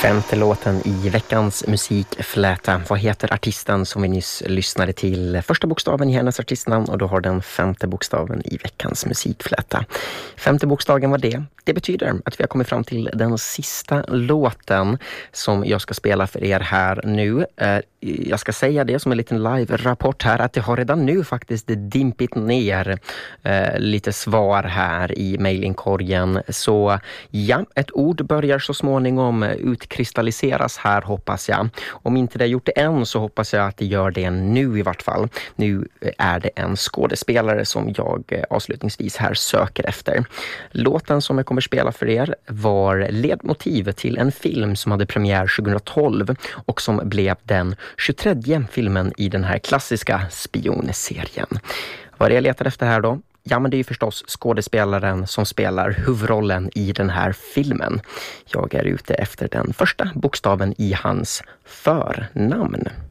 Femte låten i veckans musikfläta. Vad heter artisten som vi nyss lyssnade till? Första bokstaven i hennes artistnamn och då har den femte bokstaven i veckans musikfläta. Femte bokstaven var det. Det betyder att vi har kommit fram till den sista låten som jag ska spela för er här nu. Jag ska säga det som en liten live-rapport här att det har redan nu faktiskt dimpit ner lite svar här i mailinkorgen. Så ja, ett ord börjar så småningom utkristalliseras här hoppas jag. Om inte det har gjort det än så hoppas jag att det gör det nu i vart fall. Nu är det en skådespelare som jag avslutningsvis här söker efter. Låten som jag kommer spela för er var ledmotiv till en film som hade premiär 2012 och som blev den 23:e filmen i den här klassiska spionserien. Vad är det jag letar efter här då? Ja, men det är ju förstås skådespelaren som spelar huvudrollen i den här filmen. Jag är ute efter den första bokstaven i hans förnamn.